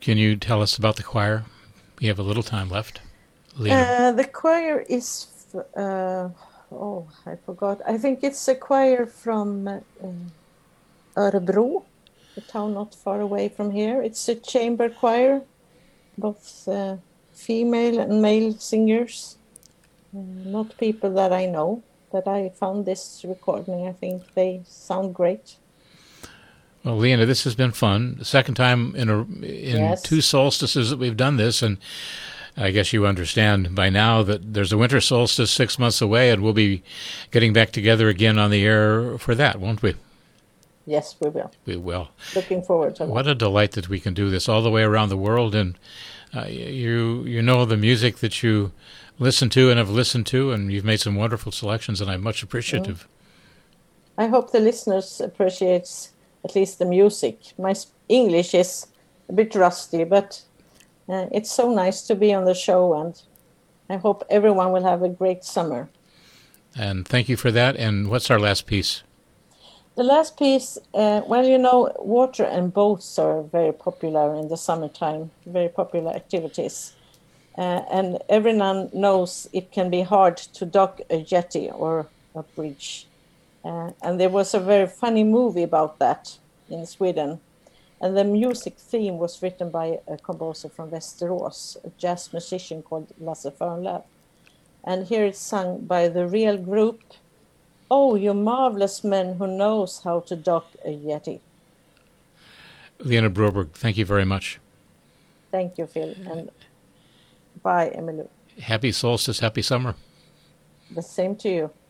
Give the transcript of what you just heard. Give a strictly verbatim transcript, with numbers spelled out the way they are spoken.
Can you tell us about the choir? We have a little time left. Uh, the choir is, uh, oh, I forgot. I think it's a choir from uh, Örebro, a town not far away from here. It's a chamber choir, both uh, female and male singers, uh, not people that I know, but I found this recording. I think they sound great. Well, Lena, this has been fun. The second time in a, in two Yes. solstices that we've done this, and I guess you understand by now that there's a winter solstice six months away, and we'll be getting back together again on the air for that, won't we? Yes, we will. We will. Looking forward to that. What a delight that we can do this all the way around the world, and uh, you you know the music that you listen to and have listened to, and you've made some wonderful selections, and I'm much appreciative. I hope the listeners appreciates at least the music. My English is a bit rusty, but uh, it's so nice to be on the show, and I hope everyone will have a great summer. And thank you for that. And what's our last piece? The last piece, uh, well, you know, water and boats are very popular in the summertime, very popular activities. Uh, and everyone knows it can be hard to dock a jetty or a bridge. Uh, and there was a very funny movie about that in Sweden. And the music theme was written by a composer from Västerås, a jazz musician called Lasse Förnlöf. And here it's sung by the real group. Oh, you marvelous man who knows how to dock a jetty. Lena Broberg, thank you very much. Thank you, Phil. And bye, Emily. Happy solstice, happy summer. The same to you.